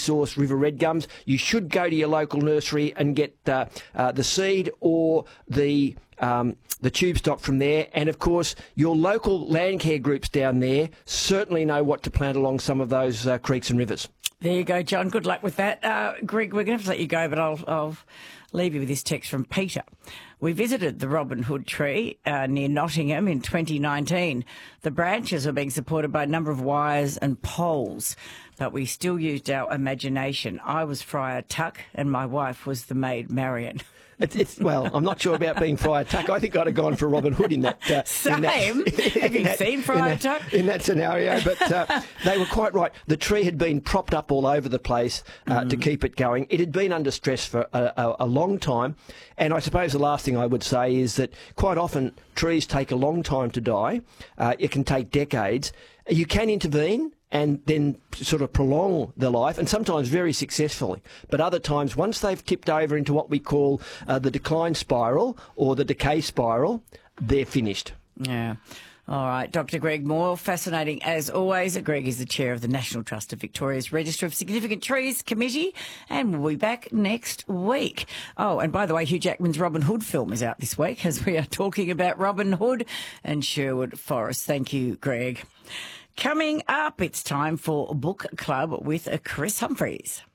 source river red gums, you should go to your local nursery and get the seed or the tube stock from there. And, of course, your local land care groups down there certainly know what to plant along some of those creeks and rivers. There you go, John. Good luck with that. Greg, we're going to have to let you go, but I'll leave you with this text from Peter. We visited the Robin Hood tree near Nottingham in 2019. The branches are being supported by a number of wires and poles, but we still used our imagination. I was Friar Tuck and my wife was the maid Marion. Well, I'm not sure about being Friar Tuck. I think I'd have gone for Robin Hood in that. Same. Have you seen Friar Tuck? In that scenario, but they were quite right. The tree had been propped up all over the place to keep it going. It had been under stress for a long time, and I suppose the last thing I would say is that quite often trees take a long time to die. It can take decades. You can intervene and then sort of prolong their life, and sometimes very successfully. But other times, once they've tipped over into what we call the decline spiral or the decay spiral, they're finished. Yeah. All right, Dr. Greg Moore, fascinating as always. Greg is the chair of the National Trust of Victoria's Register of Significant Trees Committee, and we'll be back next week. Oh, and by the way, Hugh Jackman's Robin Hood film is out this week as we are talking about Robin Hood and Sherwood Forest. Thank you, Greg. Coming up, it's time for Book Club with Chris Humphreys.